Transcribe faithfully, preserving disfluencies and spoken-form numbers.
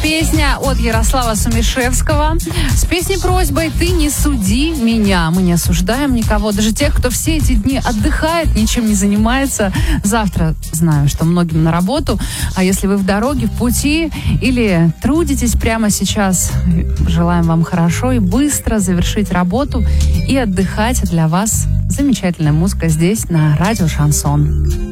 песня от Ярослава Сумишевского с песней-просьбой «Ты не суди меня». Мы не осуждаем никого, даже тех, кто все эти дни отдыхает, ничем не занимается. Завтра знаю, что многим на работу, а если вы в дороге, в пути или трудитесь прямо сейчас, желаем вам хорошо и быстро завершить работу и отдыхать. Для вас замечательная музыка здесь, на радио «Шансон».